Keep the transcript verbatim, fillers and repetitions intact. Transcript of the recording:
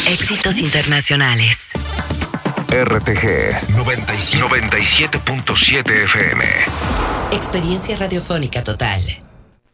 Éxitos internacionales. R T G noventa y siete punto siete F M. Experiencia radiofónica total.